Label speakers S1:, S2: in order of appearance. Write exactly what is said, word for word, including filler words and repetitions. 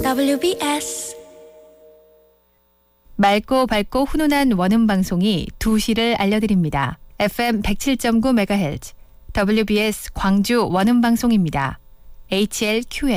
S1: 더블유비에스
S2: 맑고 밝고 훈훈한 원음방송이 두 시를 알려드립니다. 에프엠 백칠 점 구 메가헤르츠 더블유비에스 광주 원음방송입니다. 에이치엘큐엠